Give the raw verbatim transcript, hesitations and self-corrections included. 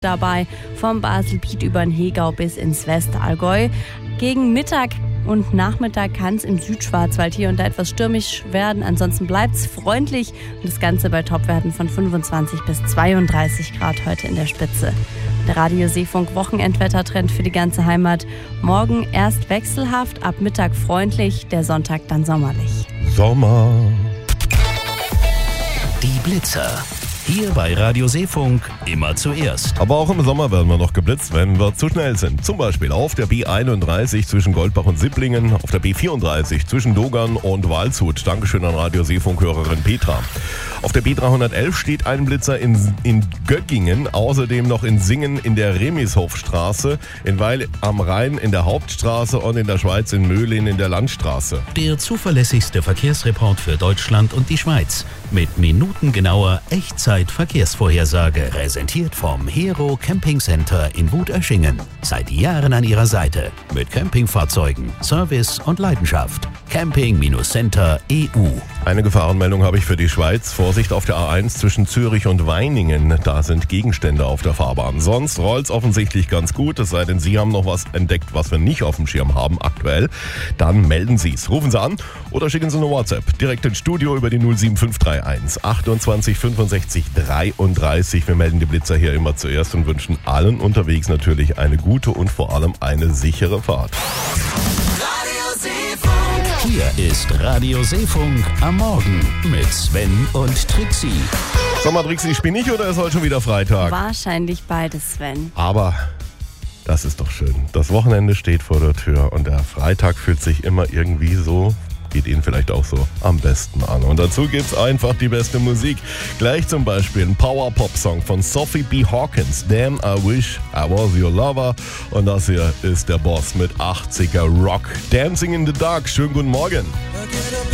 dabei, vom Baselbiet über den Hegau bis ins Westallgäu. Gegen Mittag und Nachmittag kann es im Südschwarzwald hier und da etwas stürmisch werden. Ansonsten bleibt es freundlich und das Ganze bei Topwerten von fünfundzwanzig bis zweiunddreißig Grad heute in der Spitze. Der Radio Seefunk Wochenendwettertrend für die ganze Heimat. Morgen erst wechselhaft, ab Mittag freundlich, der Sonntag dann sommerlich. Sommer. Die Blitzer. Hier bei Radio Seefunk immer zuerst. Aber auch im Sommer werden wir noch geblitzt, wenn wir zu schnell sind. Zum Beispiel auf der B einunddreißig zwischen Goldbach und Sipplingen, auf der B vierunddreißig zwischen Dogern und Waldshut. Dankeschön an Radio Seefunk-Hörerin Petra. Auf der B dreihundertelf steht ein Blitzer in, in Göggingen, außerdem noch in Singen in der Remishofstraße, in Weil am Rhein in der Hauptstraße und in der Schweiz in Möhlin in der Landstraße. Der zuverlässigste Verkehrsreport für Deutschland und die Schweiz. Mit minutengenauer Echtzeit-Verkehrsvorhersage. Präsentiert vom Hero Camping Center in Wutöschingen. Seit Jahren an Ihrer Seite. Mit Campingfahrzeugen, Service und Leidenschaft. Camping-Center E U. Eine Gefahrenmeldung habe ich für die Schweiz. Vorsicht auf der A eins zwischen Zürich und Weiningen. Da sind Gegenstände auf der Fahrbahn. Sonst rollt's offensichtlich ganz gut. Es sei denn, Sie haben noch was entdeckt, was wir nicht auf dem Schirm haben aktuell. Dann melden Sie's. Rufen Sie an oder schicken Sie eine WhatsApp. Direkt ins Studio über die null sieben fünf drei eins achtundzwanzig fünfundsechzig dreiunddreißig. Wir melden die Blitzer hier immer zuerst und wünschen allen unterwegs natürlich eine gute und vor allem eine sichere Fahrt. Hier ist Radio Seefunk am Morgen mit Sven und Trixie. Sag mal, Trixie, spiel ich oder ist heute schon wieder Freitag? Wahrscheinlich beides, Sven. Aber das ist doch schön. Das Wochenende steht vor der Tür und der Freitag fühlt sich immer irgendwie so, geht Ihnen vielleicht auch so, am besten an. Und dazu gibt's einfach die beste Musik. Gleich zum Beispiel ein Power-Pop-Song von Sophie B. Hawkins, Damn I Wish I Was Your Lover. Und das hier ist der Boss mit achtziger Rock. Dancing in the Dark. Schönen guten Morgen.